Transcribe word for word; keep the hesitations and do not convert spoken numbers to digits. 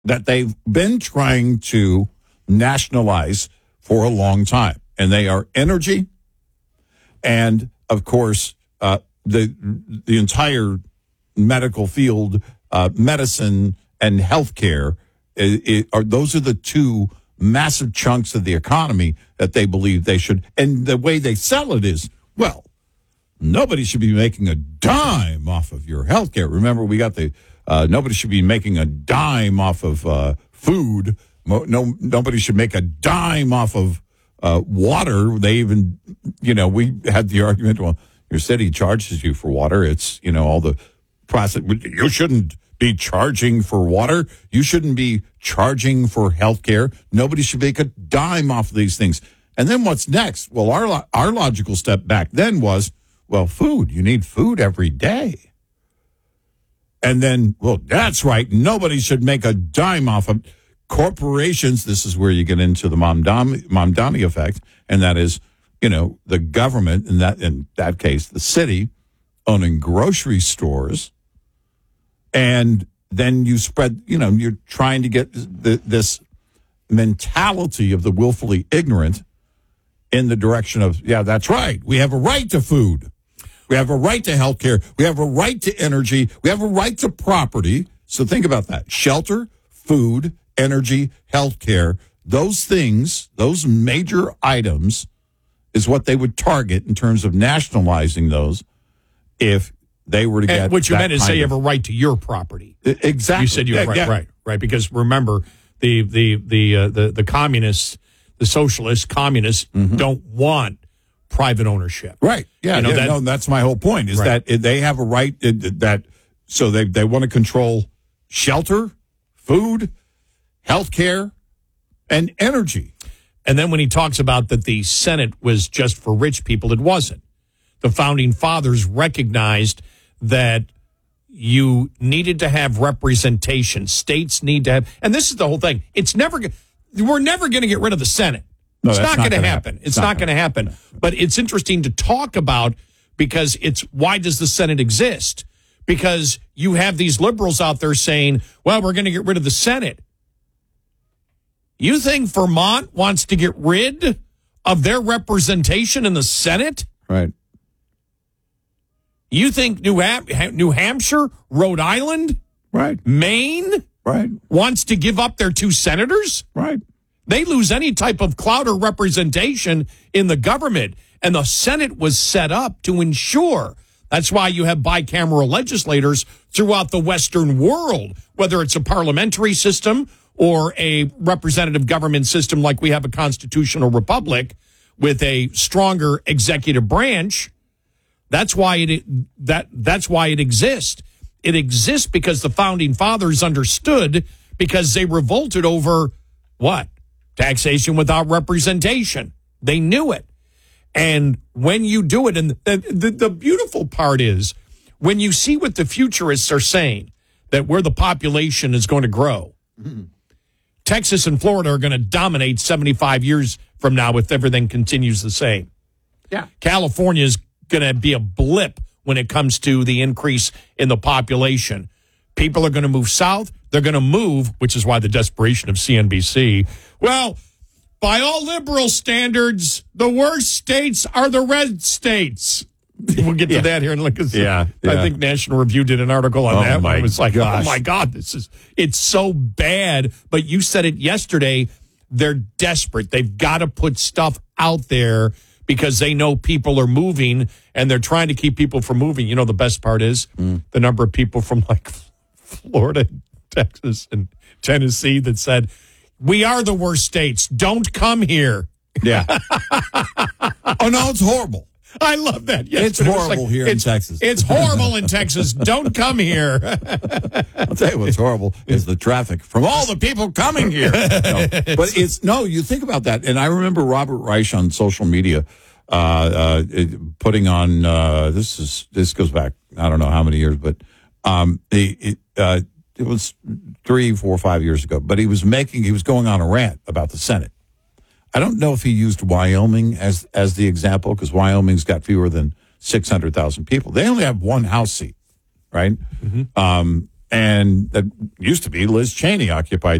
that they've been trying to nationalize for a long time. And they are energy and, of course, uh, the the entire medical field, uh, medicine and healthcare, it, it, are those are the two massive chunks of the economy that they believe they should. And the way they sell it is, well, nobody should be making a dime off of your healthcare. Remember, we got the uh, nobody should be making a dime off of uh, food. No, nobody should make a dime off of uh, water. They even, you know, we had the argument. Well, your city charges you for water. It's, you know, all the process. You shouldn't be charging for water. You shouldn't be charging for healthcare. Nobody should make a dime off of these things. And then what's next? Well, our our logical step back then was, well, food. You need food every day. And then, well, that's right. Nobody should make a dime off of corporations. This is where you get into the Mamdani, Mamdani effect, and that is, you know, the government, in that in that case, the city, owning grocery stores. And then you spread, you know, you're trying to get the, this mentality of the willfully ignorant in the direction of, yeah, that's right. We have a right to food. We have a right to health care. We have a right to energy. We have a right to property. So think about that. Shelter, food, energy, health care. Those things, those major items is what they would target in terms of nationalizing those if they were to get. And what you meant is say you have a right to your property. Exactly. You said you have yeah, right, yeah. right, right. Because remember, the the the uh, the the communists, the socialists, communists mm-hmm. don't want private ownership. Right. Yeah. You know, yeah that, no, that's my whole point. Is right. that they have a right that so they they want to control shelter, food, health care, and energy. And then when he talks about that the Senate was just for rich people, it wasn't. The founding fathers recognized that you needed to have representation. States need to have, and this is the whole thing. It's never, we're never going to get rid of the Senate. No, it's not, not going to happen. happen. It's, it's not, not going to happen. happen. But it's interesting to talk about because it's, why does the Senate exist? Because you have these liberals out there saying, well, we're going to get rid of the Senate. You think Vermont wants to get rid of their representation in the Senate? Right. You think New, Ham- New Hampshire, Rhode Island, right, Maine, right, wants to give up their two senators? Right. They lose any type of clout or representation in the government. And the Senate was set up to ensure. That's why you have bicameral legislators throughout the Western world, whether it's a parliamentary system or a representative government system like we have a constitutional republic with a stronger executive branch. That's why it that that's why it exists. It exists because the founding fathers understood, because they revolted over what? Taxation without representation. They knew it. And when you do it, and the, the, the beautiful part is when you see what the futurists are saying, that where the population is going to grow, mm-hmm. Texas and Florida are going to dominate seventy-five years from now if everything continues the same. Yeah. California is going to be a blip when it comes to the increase in the population. People are going to move south. They're going to move, which is why the desperation of C N B C. Well, by all liberal standards, the worst states are the red states. We'll get to yeah. that here in a second. Yeah, I yeah. think National Review did an article on oh that one. It was like, gosh. oh my God, this is, it's so bad. But you said it yesterday. They're desperate. They've got to put stuff out there because they know people are moving and they're trying to keep people from moving. You know, the best part is mm. the number of people from like Florida, Texas, and Tennessee that said, we are the worst states. Don't come here. Yeah. Oh, no, it's horrible. I love that. Yes, it's horrible it like, here in Texas. It's horrible in Texas. Don't come here. I'll tell you what's horrible is the traffic from all the people coming here. No, but it's, no, you think about that. And I remember Robert Reich on social media uh, uh, putting on, uh, this is this goes back, I don't know how many years, but um, it, it, uh, it was three, four, five years ago. But he was making, he was going on a rant about the Senate. I don't know if he used Wyoming as as the example, because Wyoming's got fewer than six hundred thousand people. They only have one House seat, right? Mm-hmm. Um, And that used to be Liz Cheney occupied